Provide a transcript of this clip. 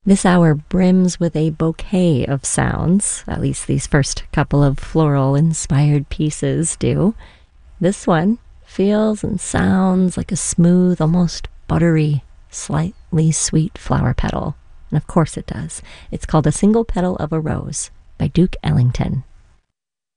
This hour brims with a bouquet of sounds, at least these first couple of floral-inspired pieces do. This one feels and sounds like a smooth, almost buttery, slightly sweet flower petal. And of course it does. It's called A Single Petal of a Rose by Duke Ellington.